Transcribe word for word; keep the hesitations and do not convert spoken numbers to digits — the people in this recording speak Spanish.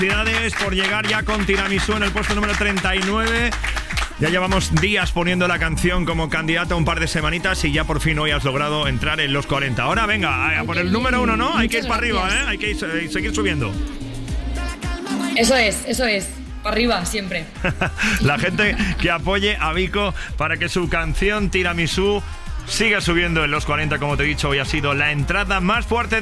Felicidades por llegar ya con Tiramisú en el puesto número treinta y nueve. Ya llevamos días poniendo la canción como candidata un par de semanitas y ya por fin hoy has logrado entrar en los cuarenta. Ahora venga, a por el número uno, ¿no? Hay que ir para arriba, ¿eh? Hay que ir, eh, seguir subiendo. Eso es, eso es. Para arriba, siempre. La gente que apoye a Vico para que su canción Tiramisú siga subiendo en los cuarenta, como te he dicho, hoy ha sido la entrada más fuerte de